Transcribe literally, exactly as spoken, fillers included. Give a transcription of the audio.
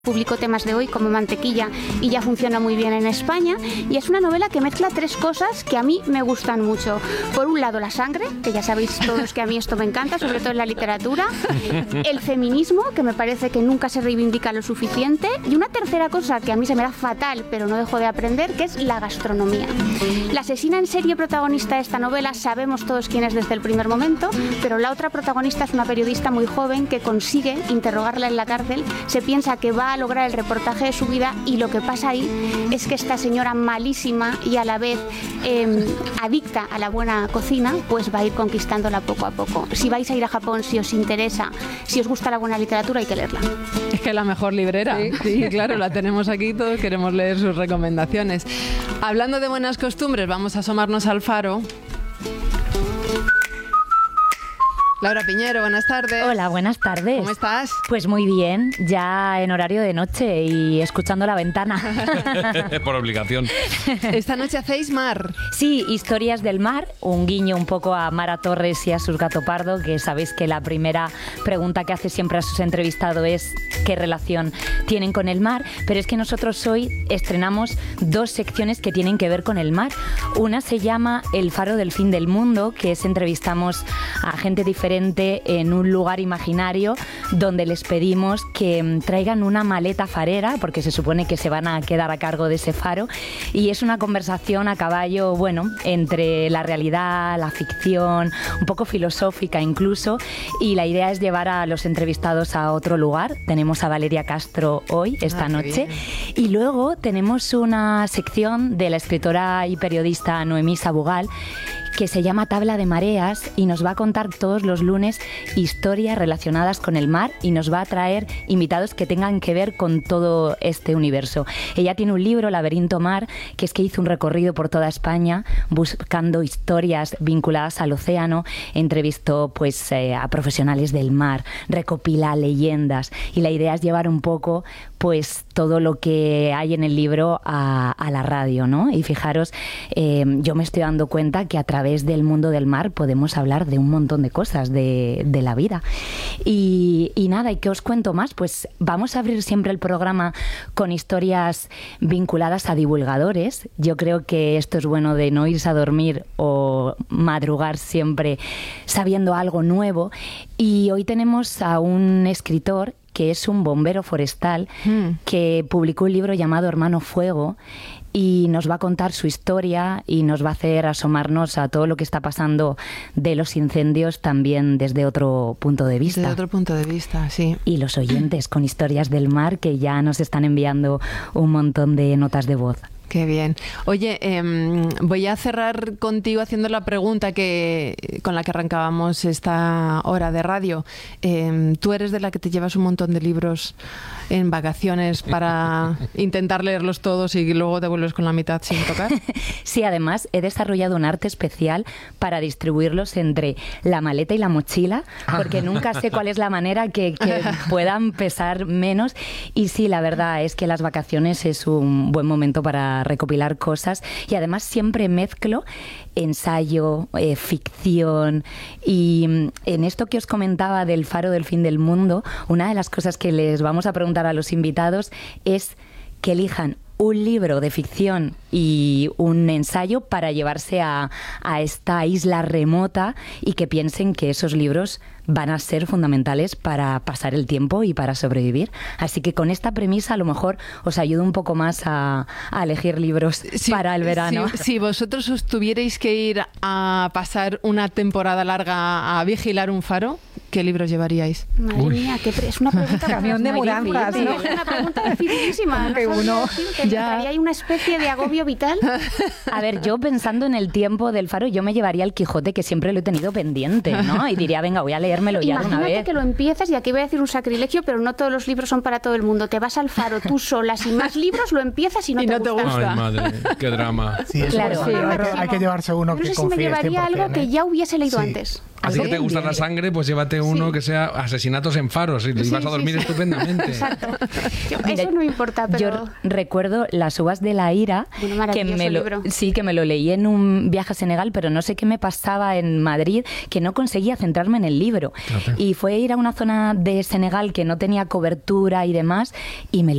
Publicó Temas de hoy como Mantequilla y ya funciona muy bien en España, y es una novela que mezcla tres cosas que a mí me gustan mucho. Por un lado, la sangre, que ya sabéis todos que a mí esto me encanta, sobre todo en la literatura, el feminismo, que me parece que nunca se reivindica lo suficiente, y una tercera cosa que a mí se me da fatal pero no dejo de aprender, que es la gastronomía. La asesina en serie protagonista de esta novela sabemos todos quién es desde el primer momento, pero la otra protagonista es una periodista muy joven que consigue interrogarla en la cárcel, se piensa que va a lograr el reportaje de su vida, y lo que pasa ahí es que esta señora malísima y a la vez eh, adicta a la buena cocina, pues va a ir conquistándola poco a poco. Si vais a ir a Japón, si os interesa, si os gusta la buena literatura, hay que leerla. Es que es la mejor librera. Sí, sí, claro, la tenemos aquí, todos queremos leer sus recomendaciones. Hablando de buenas costumbres, vamos a asomarnos al faro. Laura Piñero, buenas tardes. Hola, buenas tardes. ¿Cómo estás? Pues muy bien, ya en horario de noche y escuchando la ventana. Por obligación. Esta noche hacéis mar. Sí, Historias del mar, un guiño un poco a Mara Torres y a sus Gato Pardo, que sabéis que la primera pregunta que hace siempre a sus entrevistados es qué relación tienen con el mar, pero es que nosotros hoy estrenamos dos secciones que tienen que ver con el mar. Una se llama El faro del fin del mundo, que es entrevistamos a gente diferente en un lugar imaginario donde les pedimos que traigan una maleta farera, porque se supone que se van a quedar a cargo de ese faro, y es una conversación a caballo, bueno, entre la realidad, la ficción, un poco filosófica incluso, y la idea es llevar a los entrevistados a otro lugar. Tenemos a Valeria Castro hoy, esta ah, noche, y luego tenemos una sección de la escritora y periodista Noemí Sabugal, que se llama Tabla de Mareas, y nos va a contar todos los lunes historias relacionadas con el mar, y nos va a traer invitados que tengan que ver con todo este universo. Ella tiene un libro, Laberinto Mar, que es que hizo un recorrido por toda España buscando historias vinculadas al océano, entrevistó pues eh, a profesionales del mar, recopila leyendas, y la idea es llevar un poco pues todo lo que hay en el libro a, a la radio, ¿no? Y fijaros, eh, yo me estoy dando cuenta que a través del mundo del mar podemos hablar de un montón de cosas de, de la vida. Y, y nada, ¿y qué os cuento más? Pues vamos a abrir siempre el programa con historias vinculadas a divulgadores. Yo creo que esto es bueno de no irse a dormir o madrugar siempre sabiendo algo nuevo. Y hoy tenemos a un escritor que es un bombero forestal mm. que publicó un libro llamado Hermano Fuego, y nos va a contar su historia y nos va a hacer asomarnos a todo lo que está pasando de los incendios también desde otro punto de vista. Desde otro punto de vista, sí. Y los oyentes con historias del mar, que ya nos están enviando un montón de notas de voz. Qué bien. Oye, eh, voy a cerrar contigo haciendo la pregunta que con la que arrancábamos esta hora de radio. Eh, ¿Tú eres de la que te llevas un montón de libros en vacaciones para intentar leerlos todos y luego te vuelves con la mitad sin tocar? Sí, además he desarrollado un arte especial para distribuirlos entre la maleta y la mochila, porque nunca sé cuál es la manera que, que puedan pesar menos. Y sí, la verdad es que las vacaciones es un buen momento para recopilar cosas, y además siempre mezclo ensayo, eh, ficción, y en esto que os comentaba del faro del fin del mundo, una de las cosas que les vamos a preguntar a los invitados es que elijan un libro de ficción y un ensayo para llevarse a, a esta isla remota, y que piensen que esos libros van a ser fundamentales para pasar el tiempo y para sobrevivir. Así que con esta premisa a lo mejor os ayudo un poco más a, a elegir libros sí, para el verano. Si sí, sí, vosotros os tuvierais que ir a pasar una temporada larga a vigilar un faro, ¿qué libros llevaríais? Madre Uy. mía, que es una pregunta camión de mudanzas, ¿no? Es una pregunta dificilísima. Que uno ya hay una especie de agobio vital. A ver, yo pensando en el tiempo del faro, yo me llevaría el Quijote, que siempre lo he tenido pendiente, ¿no? Y diría, venga, voy a leérmelo ya de una vez. Imagínate que lo empiezas, y aquí voy a decir un sacrilegio, pero no todos los libros son para todo el mundo. Te vas al faro tú sola, sin más libros, lo empiezas y no, y te, no te gusta. gusta. Ay, madre, qué drama. Sí, claro, sí, hay, hay que llevarse uno no que sé si confíes me llevaría cien por cien, algo que ¿eh? ya hubiese leído sí. antes. Así que te gusta la sangre, pues llévate uno sí. que sea asesinatos en faros y sí, vas a dormir sí, sí. estupendamente. Exacto. Yo, eso no importa, pero... Yo recuerdo Las uvas de la ira, que me lo, sí, que me lo leí en un viaje a Senegal, pero no sé qué me pasaba en Madrid, que no conseguía centrarme en el libro. Claro. Y fue ir a una zona de Senegal que no tenía cobertura y demás, y me lo